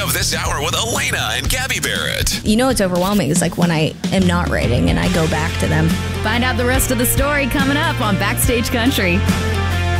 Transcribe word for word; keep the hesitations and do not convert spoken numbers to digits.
up this hour with Elena and Gabby Barrett. You know, it's overwhelming. It's like when I am not writing and I go back to them. Find out the rest of the story coming up on Backstage Country.